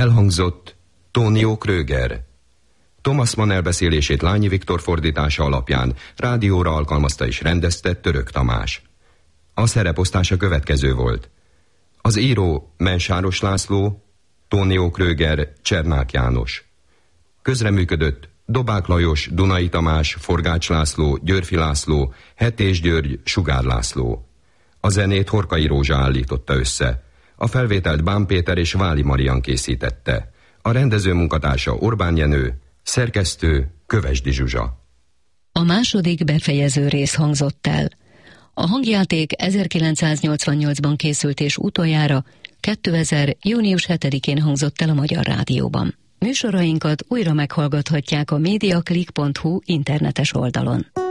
Elhangzott Tonio Kröger. Thomas Mann elbeszélését Lányi Viktor fordítása alapján rádióra alkalmazta és rendezte Török Tamás. A szereposztása következő volt. Az író Mensáros László, Tonio Kröger, Csernák János. Közreműködött Dobák Lajos, Dunai Tamás, Forgács László, Györfi László, Hetés György, Sugár László. A zenét Horkai Rózsa állította össze. A felvételt Bán Péter és Váli Marian készítette. A rendező munkatársa Orbán Jenő, szerkesztő Kövesdi Zsuzsa. A második befejező rész hangzott el. A hangjáték 1988-ban készült és utoljára 2000. június 7-én hangzott el a Magyar Rádióban. Műsorainkat újra meghallgathatják a mediaclick.hu internetes oldalon.